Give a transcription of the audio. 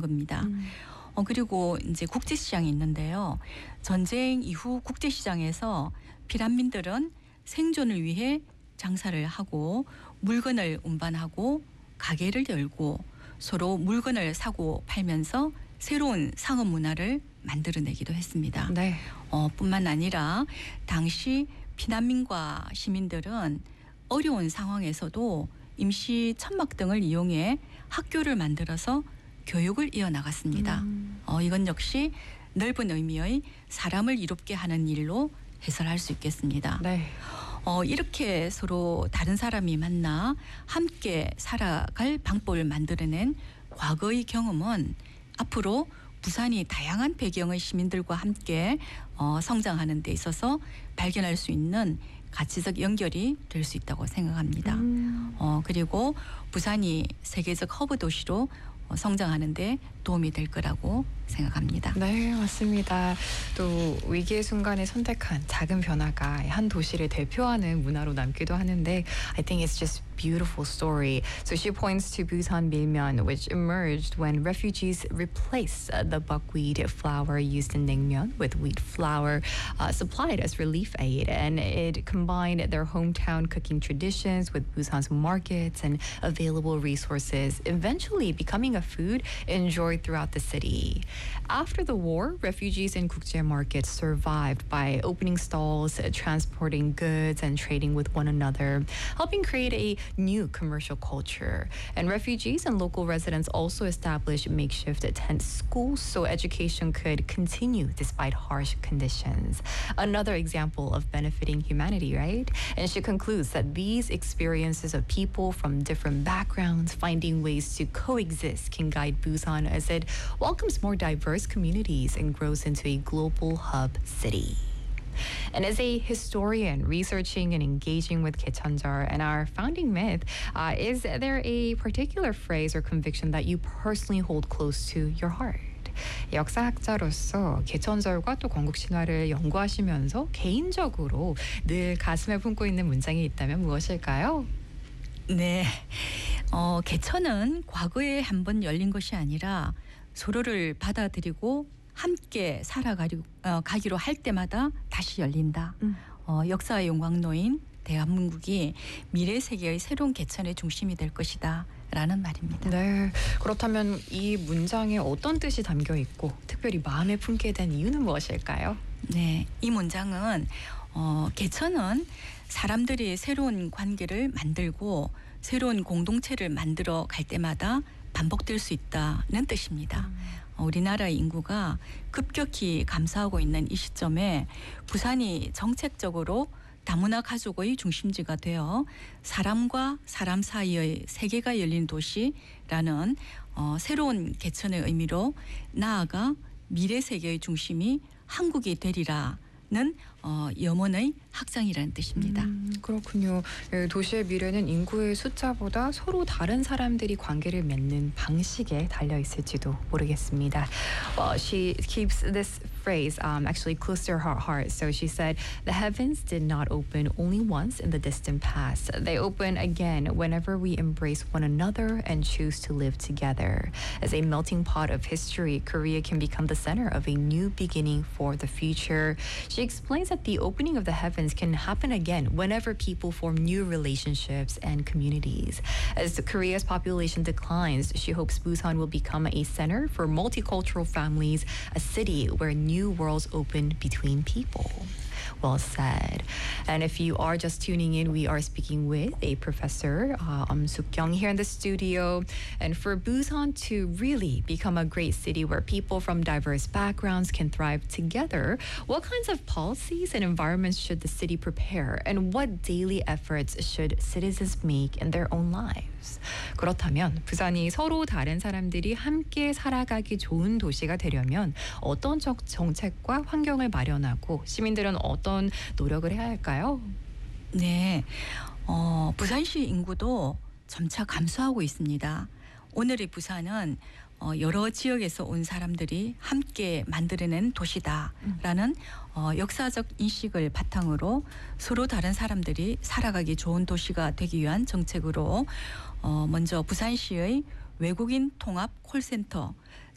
겁니다. 그리고 이제 국제시장이 있는데요. 전쟁 이후 국제시장에서 피난민들은 생존을 위해 장사를 하고 물건을 운반하고 가게를 열고 서로 물건을 사고 팔면서 새로운 상업 문화를 만들어내기도 했습니다. 네. 뿐만 아니라 당시 피난민과 시민들은 어려운 상황에서도 임시 천막 등을 이용해 학교를 만들어서 교육을 이어나갔습니다. 이건 역시 넓은 의미의 사람을 이롭게 하는 일로 해설할 수 있겠습니다. 네. 이렇게 서로 다른 사람이 만나 함께 살아갈 방법을 만들어낸 과거의 경험은 앞으로 부산이 다양한 배경의 시민들과 함께 성장하는 데 있어서 발견할 수 있는 가치적 연결이 될 수 있다고 생각합니다. 그리고 부산이 세계적 허브 도시로 성장하는 데 도움이 될 거라고 생각합니다. 네, 맞습니다. 또 위기의 순간에 선택한 작은 변화가 한 도시를 대표하는 문화로 남기도 하는데 I think it's just beautiful story. So she points to Busan Milmyeon, which emerged when refugees replaced the buckwheat flour used in naengmyeon with wheat flour supplied as relief aid, and it combined their hometown cooking traditions with Busan's markets and available resources, eventually becoming a food enjoyed throughout the city. After the war, refugees in Gukje markets survived by opening stalls, transporting goods, and trading with one another, helping create a new commercial culture. And refugees and local residents also established makeshift tent schools so education could continue despite harsh conditions. Another example of benefiting humanity, right? And she concludes that these experiences of people from different backgrounds finding ways to coexist can guide Busan as it welcomes more diverse communities and grows into a global hub city. And as a historian researching and engaging with Gaecheonjeol and our founding myth, is there a particular phrase or conviction that you personally hold close to your heart? 역사학자로서 개천절과 또 건국 신화를 연구하시면서 개인적으로 늘 가슴에 품고 있는 문장이 있다면 무엇일까요? 네, 개천은 과거에 한번 열린 것이 아니라 서로를 받아들이고 함께 살아가기로 할 때마다 다시 열린다. 역사의 용광로인 대한민국이 미래 세계의 새로운 개천의 중심이 될 것이다. 라는 말입니다. 네, 그렇다면 이 문장에 어떤 뜻이 담겨 있고 특별히 마음에 품게 된 이유는 무엇일까요? 네, 이 문장은 개천은 사람들이 새로운 관계를 만들고 새로운 공동체를 만들어 갈 때마다 반복될 수 있다는 뜻입니다. 우리나라의 인구가 급격히 감소하고 있는 이 시점에 부산이 정책적으로 다문화 가족의 중심지가 되어 사람과 사람 사이의 세계가 열린 도시라는 새로운 개천의 의미로 나아가 미래 세계의 중심이 한국이 되리라는 염원의 확장이라는 뜻입니다. 그렇군요. 도시의 미래는 인구의 숫자보다 서로 다른 사람들이 관계를 맺는 방식에 달려 있을지도 모르겠습니다. Well, she keeps this phrase actually close to her heart. So she said, "The heavens did not open only once in the distant past. They open again whenever we embrace one another and choose to live together. As a melting pot of history, Korea can become the center of a new beginning for the future." She explains that the opening of the heavens can happen again whenever people form new relationships and communities. As Korea's population declines, she hopes Busan will become a center for multicultural families, a city where new worlds open between people. Well said. And if you are just tuning in, we are speaking with a professor, Suk-kyung, here in the studio. And for Busan to really become a great city where people from diverse backgrounds can thrive together, what kinds of policies and environments should the city prepare? And what daily efforts should citizens make in their own lives? 그렇다면 부산이 서로 다른 사람들이 함께 살아가기 좋은 도시가 되려면 어떤 정책과 환경을 마련하고 시민들은 어떤 노력을 해야 할까요? 네, 부산시 인구도 점차 감소하고 있습니다. 오늘의 부산은 여러 지역에서 온 사람들이 함께 만들어낸 도시다라는 역사적 인식을 바탕으로 서로 다른 사람들이 살아가기 좋은 도시가 되기 위한 정책으로 먼저 부산시의 외국인 통합 콜센터